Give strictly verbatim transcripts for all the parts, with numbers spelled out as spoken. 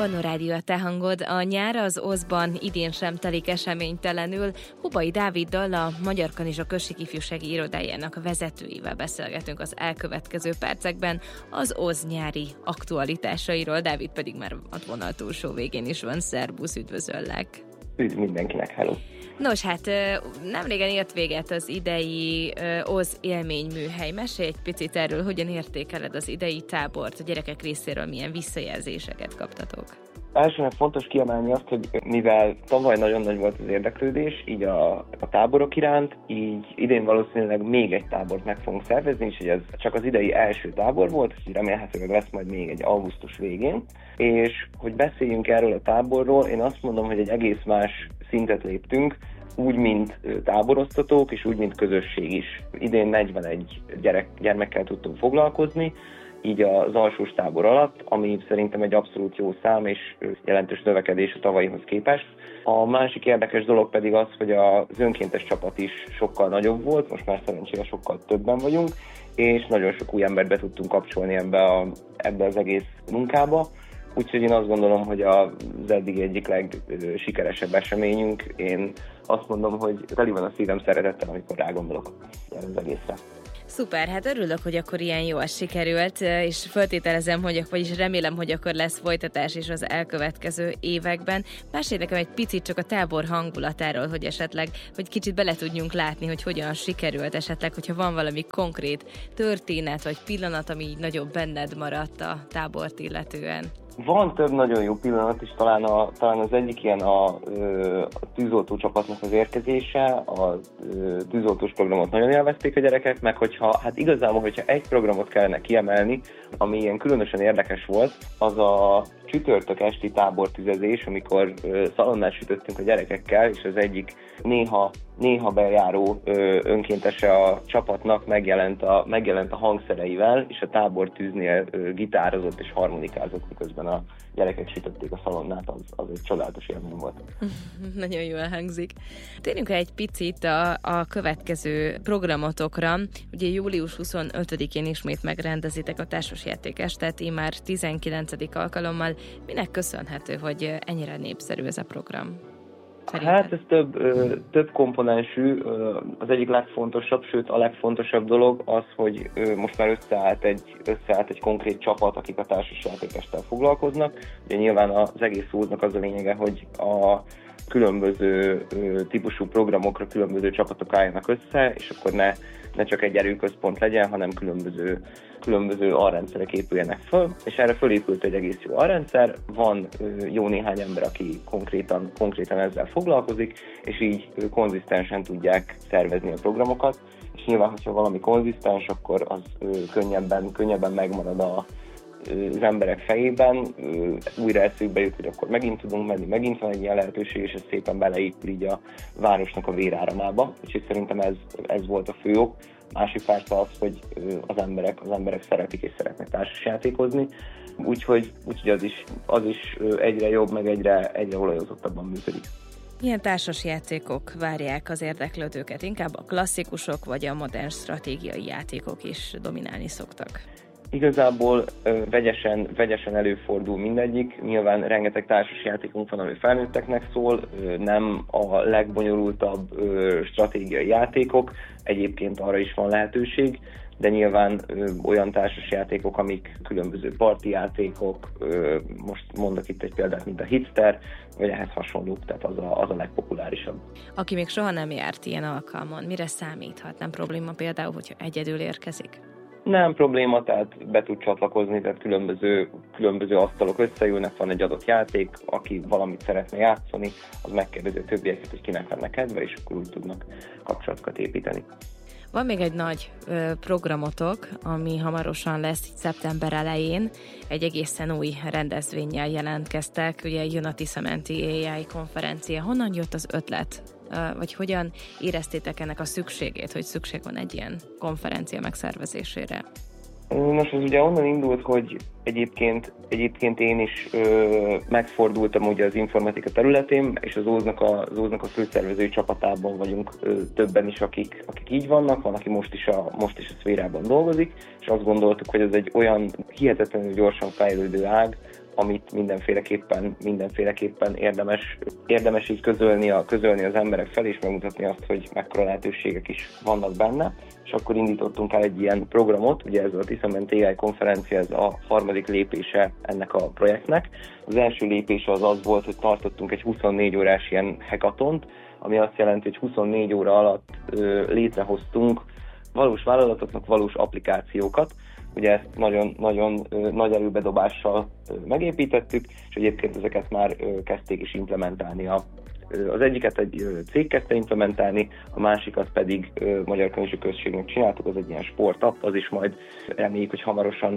Panorádió a te hangod. A nyár az Ózban idén sem telik eseménytelenül. Hubai Dáviddal, a Magyar Kanizsa Község Ifjúsági Irodájának vezetőivel beszélgetünk az elkövetkező percekben az Óz nyári aktualitásairól. Dávid pedig már a vonal túlsó végén is van. Szerbusz, üdvözöllek! Üdv mindenkinek, hello! Nos, hát nem régen ért véget az idei Óz élményműhely. Mesélj egy picit erről, hogyan értékeled az idei tábort, a gyerekek részéről milyen visszajelzéseket kaptatok? Elsőnek fontos kiemelni azt, hogy mivel tavaly nagyon nagy volt az érdeklődés, így a, a táborok iránt, így idén valószínűleg még egy tábort meg fogunk szervezni, és ez csak az idei első tábor volt, és remélhetőleg lesz majd még egy augusztus végén. És hogy beszéljünk erről a táborról, én azt mondom, hogy egy egész más szintet léptünk, úgy, mint táborosztatók, és úgy, mint közösség is. Idén negyvenegy gyerek, gyermekkel tudtunk foglalkozni, így az alsós tábor alatt, ami szerintem egy abszolút jó szám és jelentős növekedés a tavalyihoz képest. A másik érdekes dolog pedig az, hogy az önkéntes csapat is sokkal nagyobb volt, most már szerencsére sokkal többen vagyunk, és nagyon sok új embert be tudtunk kapcsolni ebbe, a, ebbe az egész munkába. Úgyhogy én azt gondolom, hogy az eddig egyik legsikeresebb eseményünk. Én azt mondom, hogy teli van a szívem szeretettel, amikor rágondolok erre az egészre. Szuper, hát örülök, hogy akkor ilyen jól sikerült, és feltételezem, hogy, vagyis remélem, hogy akkor lesz folytatás is az elkövetkező években. Mesélj nekem egy picit csak a tábor hangulatáról, hogy esetleg, hogy kicsit bele tudjunk látni, hogy hogyan sikerült esetleg, hogyha van valami konkrét történet vagy pillanat, ami így nagyobb benned maradt a tábort illetően. Van több nagyon jó pillanat is, talán, a, talán az egyik ilyen a, a tűzoltó csapatnak az érkezése, a tűzoltós programot nagyon élvezték a gyerekek, meg hogyha, hát igazából, hogyha egy programot kellene kiemelni, ami ilyen különösen érdekes volt, az a csütörtök esti tábortüzezés, amikor ö, szalonnát sütöttünk a gyerekekkel, és az egyik néha, néha bejáró ö, önkéntese a csapatnak megjelent a, megjelent a hangszereivel, és a tábortűznél ö, gitározott és harmonikázott, miközben a gyerekek sütötték a szalonnát, az, az egy csodálatos élmény volt. Nagyon jól hangzik. Térjünk egy picit a, a következő programotokra. Ugye július huszonötödikén ismét megrendezitek a társasjátékestet, immár tizenkilencedik alkalommal. Minek köszönhető, hogy ennyire népszerű ez a program? Szerinted? Hát ez több, ö, több komponensű. Az egyik legfontosabb, sőt a legfontosabb dolog az, hogy ö, most már összeállt egy, összeállt egy konkrét csapat, akik a társasjátékesttel foglalkoznak. Ugye nyilván az egész Óznak az a lényege, hogy a különböző ö, típusú programokra különböző csapatok álljanak össze, és akkor ne, ne csak egy erőközpont legyen, hanem különböző, különböző alrendszerek épüljenek föl, és erre fölépült egy egész jó alrendszer, van ö, jó néhány ember, aki konkrétan, konkrétan ezzel foglalkozik, és így ö, konzisztensen tudják szervezni a programokat, és nyilván, hogyha valami konzisztens, akkor az ö, könnyebben, könnyebben megmarad a az emberek fejében, újra eszükbe jut, hogy akkor megint tudunk menni, megint van egy ilyen lehetőség, és ez szépen beleépül így a városnak a véráramába, úgyhogy szerintem ez, ez volt a fő ok. Másik persze az, hogy az emberek, az emberek szeretik és szeretnek társasjátékozni, úgyhogy, úgyhogy az, is, az is egyre jobb, meg egyre, egyre olajozottabban működik. Milyen társasjátékok várják az érdeklődőket? Inkább a klasszikusok vagy a modern stratégiai játékok is dominálni szoktak? Igazából ö, vegyesen, vegyesen előfordul mindegyik, nyilván rengeteg társasjátékunk van, ami felnőtteknek szól, ö, nem a legbonyolultabb ö, stratégiai játékok, egyébként arra is van lehetőség, de nyilván ö, olyan társasjátékok, amik különböző partijátékok, ö, most mondok itt egy példát, mint a Hitster, vagy ehhez hasonlók, tehát az a, az a legpopulárisabb. Aki még soha nem járt ilyen alkalmon, mire számíthat? Nem probléma például, hogyha egyedül érkezik? Nem probléma, tehát be tud csatlakozni, tehát különböző, különböző asztalok összeülnek, van egy adott játék, aki valamit szeretne játszani, az megkérdezi a többieket, hogy kinek lenne kedve, és akkor úgy tudnak kapcsolatokat építeni. Van még egy nagy ö, programotok, ami hamarosan lesz itt szeptember elején. Egy egészen új rendezvénnyel jelentkeztek, ugye jön a Tiszamenti á i konferencia. Honnan jött az ötlet? Vagy hogyan éreztétek ennek a szükségét, hogy szükség van egy ilyen konferencia megszervezésére? Nos, ez ugye onnan indult, hogy egyébként, egyébként én is ö, megfordultam ugye az informatika területén, és az Óznak a, az Óznak a főszervezői csapatában vagyunk ö, többen is, akik, akik így vannak, van, aki most is a, most is a szférában dolgozik, és azt gondoltuk, hogy ez egy olyan hihetetlenül gyorsan fejlődő ág, amit mindenféleképpen, mindenféleképpen érdemes, érdemes így közölni, a, közölni az emberek felé, és megmutatni azt, hogy mekkora lehetőségek is vannak benne. És akkor indítottunk el egy ilyen programot, ugye ez a Tiszamen á i konferencia, ez a harmadik lépése ennek a projektnek. Az első lépése az az volt, hogy tartottunk egy huszonnégy órás ilyen hackathont, ami azt jelenti, hogy huszonnégy óra alatt ö, létrehoztunk valós vállalatoknak valós applikációkat. Ugye ezt nagyon, nagyon ö, nagy előbedobással ö, megépítettük, és egyébként ezeket már ö, kezdték is implementálni. A, ö, az egyiket egy ö, cég kezdte implementálni, a másikat pedig ö, Magyar Könyvesi Községnek csináltuk, az egy ilyen sportapp, az is majd reméljük, hogy hamarosan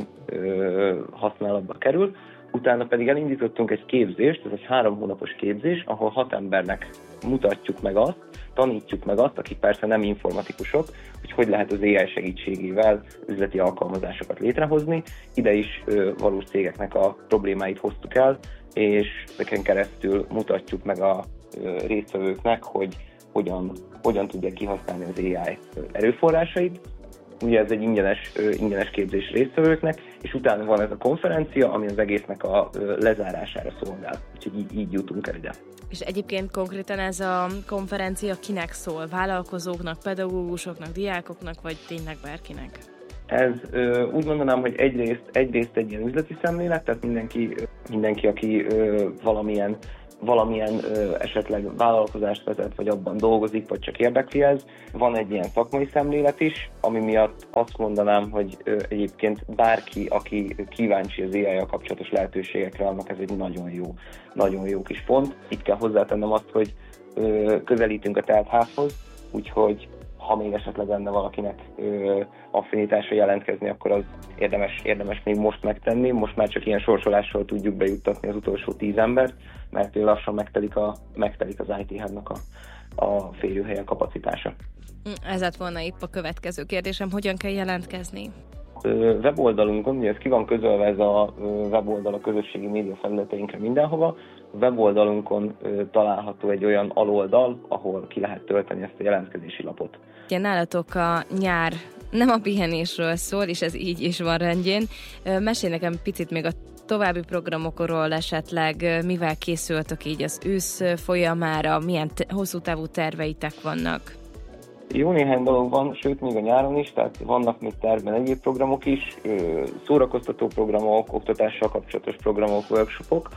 ö, használatba kerül. Utána pedig elindítottunk egy képzést, ez egy három hónapos képzés, ahol hat embernek mutatjuk meg azt, tanítjuk meg azt, akik persze nem informatikusok, hogy hogy lehet az á i segítségével üzleti alkalmazásokat létrehozni. Ide is ö, valós cégeknek a problémáit hoztuk el, és ezeken keresztül mutatjuk meg a ö, résztvevőknek, hogy hogyan, hogyan tudják kihasználni az á i erőforrásait. Ugye ez egy ingyenes, ö, ingyenes képzés résztvevőknek, és utána van ez a konferencia, ami az egésznek a ö, lezárására szolgál. Úgyhogy így, így jutunk el ide. És egyébként konkrétan ez a konferencia kinek szól? Vállalkozóknak, pedagógusoknak, diákoknak, vagy tényleg bárkinek? Ez ö, úgy mondanám, hogy egyrészt, egyrészt egy ilyen üzleti szemlélet, tehát mindenki, mindenki aki ö, valamilyen, valamilyen ö, esetleg vállalkozást vezet, vagy abban dolgozik, vagy csak érdekli ez. Van egy ilyen szakmai szemlélet is, ami miatt azt mondanám, hogy ö, egyébként bárki, aki kíváncsi az á i-jal kapcsolatos lehetőségekre, annak ez egy nagyon jó, nagyon jó kis pont. Itt kell hozzátennem azt, hogy ö, közelítünk a teltházhoz, úgyhogy ha még esetleg lenne valakinek ö, affinitása jelentkezni, akkor az érdemes, érdemes még most megtenni. Most már csak ilyen sorsolással tudjuk bejuttatni az utolsó tíz embert, mert lassan megtelik, a, megtelik az i té Hub-nak a, a férőhelye kapacitása. Ez lett volna épp a következő kérdésem, hogyan kell jelentkezni? Weboldalunkon, ugye ez ki van közölve ez a weboldal a közösségi média felületeinkre mindenhova, a weboldalunkon található egy olyan aloldal, ahol ki lehet tölteni ezt a jelentkezési lapot. Ugye nálatok a nyár nem a pihenésről szól, és ez így is van rendjén. Mesélj nekem picit még a további programokról esetleg, mivel készültök így az ősz folyamára, milyen te- hosszú távú terveitek vannak? Jó néhány dolog van, sőt még a nyáron is, tehát vannak még tervben egyéb programok is, szórakoztató programok, oktatással kapcsolatos programok, workshopok,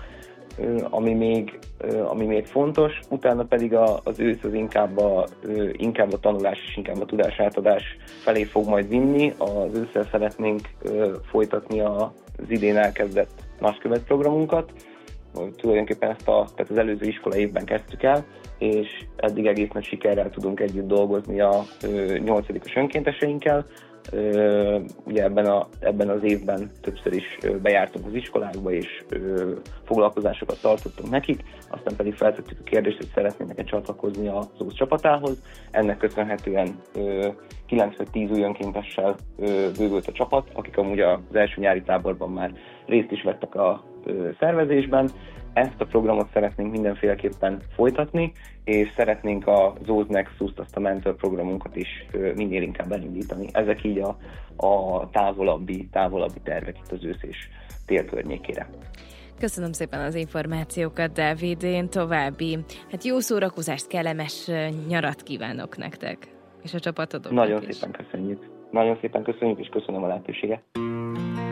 ami még, ami még fontos, utána pedig az ősz az inkább a, inkább a tanulás és inkább a tudásátadás felé fog majd vinni. Az ősszel szeretnénk folytatni az idén elkezdett nagykövet programunkat. Tulajdonképpen ezt a, tehát az előző iskola évben kezdtük el, és eddig egész nagy sikerrel tudunk együtt dolgozni a nyolcadikos önkénteseinkkel. Ö, ugye ebben, a, ebben az évben többször is ö, bejártunk az iskolákba, és ö, foglalkozásokat tartottunk nekik, aztán pedig feltettük a kérdést, hogy szeretnének-e csatlakozni az ó es csapatához. Ennek köszönhetően ö, kilenc vagy tíz új önkéntessel ö, bővült a csapat, akik amúgy az első nyári táborban már részt is vettek a ö, szervezésben. Ezt a programot szeretnénk mindenféleképpen folytatni, és szeretnénk az ó es Nexus-t, azt a mentor programunkat is minél inkább elindítani. Ezek így a, a távolabbi, távolabbi tervek itt az ősz és tél környékére. Köszönöm szépen az információkat, Dávid. Én további, hát jó szórakozást, kellemes nyarat kívánok nektek, és a csapatodoknak Nagyon is. szépen köszönjük. Nagyon szépen köszönjük, és köszönöm a lehetőséget.